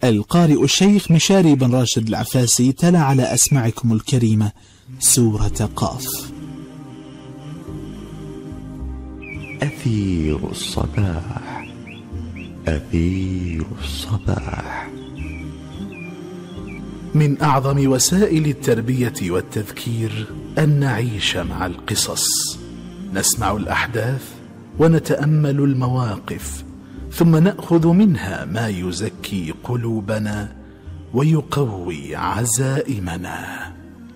القارئ الشيخ مشاري بن راشد العفاسي تلا على أسماعكم الكريمة سورة قاف. أثير الصباح، أثير الصباح. من أعظم وسائل التربية والتذكير أن نعيش مع القصص، نسمع الأحداث ونتأمل المواقف، ثم نأخذ منها ما يزكي قلوبنا ويقوي عزائمنا.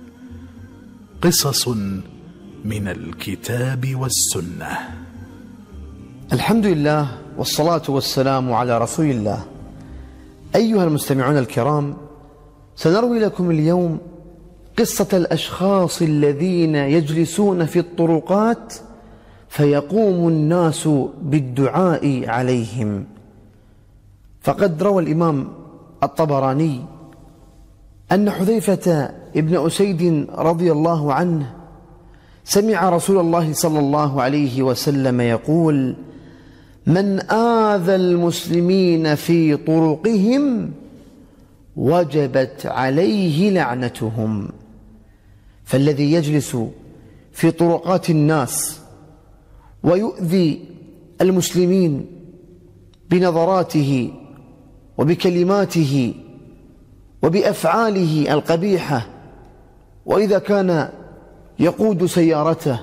قصص من الكتاب والسنة. الحمد لله والصلاة والسلام على رسول الله. أيها المستمعون الكرام، سنروي لكم اليوم قصة الأشخاص الذين يجلسون في الطرقات فيقوم الناس بالدعاء عليهم. فقد روى الإمام الطبراني أن حذيفة ابن أسيد رضي الله عنه سمع رسول الله صلى الله عليه وسلم يقول: من آذى المسلمين في طرقهم وجبت عليه لعنتهم. فالذي يجلس في طرقات الناس ويؤذي المسلمين بنظراته وبكلماته وبأفعاله القبيحة، وإذا كان يقود سيارته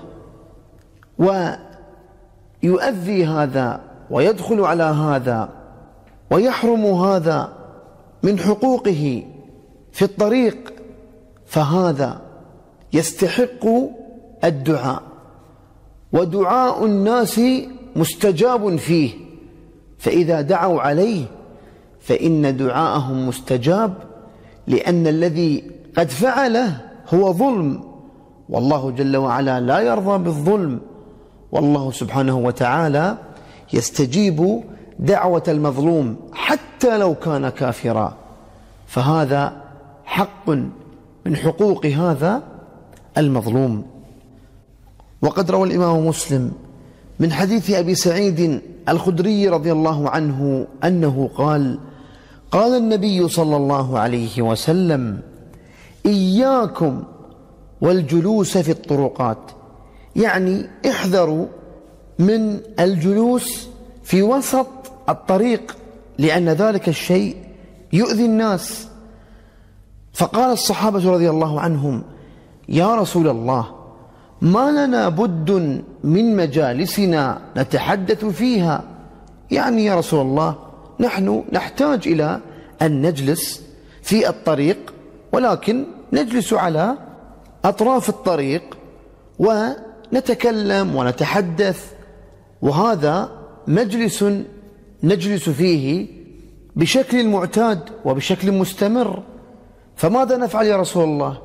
ويؤذي هذا ويدخل على هذا ويحرم هذا من حقوقه في الطريق، فهذا يستحق الدعاء، ودعاء الناس مستجاب فيه، فإذا دعوا عليه فإن دعاءهم مستجاب، لأن الذي قد فعله هو ظلم، والله جل وعلا لا يرضى بالظلم، والله سبحانه وتعالى يستجيب دعوة المظلوم حتى لو كان كافرا، فهذا حق من حقوق هذا المظلوم. وقد روى الإمام مسلم من حديث أبي سعيد الخدري رضي الله عنه أنه قال: قال النبي صلى الله عليه وسلم: إياكم والجلوس في الطرقات، يعني احذروا من الجلوس في وسط الطريق، لأن ذلك الشيء يؤذي الناس. فقال الصحابة رضي الله عنهم: يا رسول الله، ما لنا بد من مجالسنا نتحدث فيها، يعني يا رسول الله نحن نحتاج إلى أن نجلس في الطريق، ولكن نجلس على أطراف الطريق ونتكلم ونتحدث، وهذا مجلس نجلس فيه بشكل معتاد وبشكل مستمر، فماذا نفعل يا رسول الله؟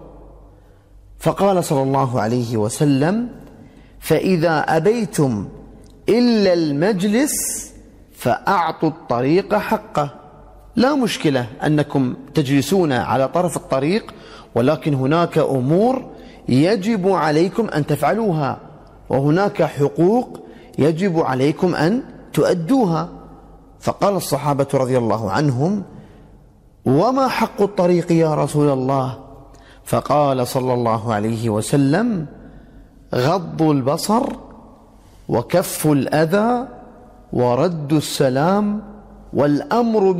فقال صلى الله عليه وسلم: فإذا أبيتم إلا المجلس فأعطوا الطريق حقه. لا مشكلة أنكم تجلسون على طرف الطريق، ولكن هناك أمور يجب عليكم أن تفعلوها، وهناك حقوق يجب عليكم أن تؤدوها. فقال الصحابة رضي الله عنهم: وما حق الطريق يا رسول الله؟ فقال صلى الله عليه وسلم: غض البصر وكف الأذى ورد السلام والأمر